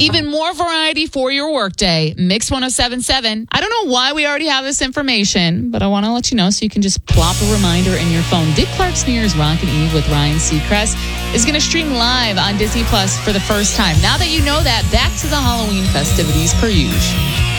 Even more variety for your workday. Mix 1077. I don't know why we already have this information, but I want to let you know so you can just plop a reminder in your phone. Dick Clark Smear's Rockin' Eve with Ryan Seacrest is going to stream live on Disney Plus for the first time. Now that you know that, back to the Halloween festivities per usual.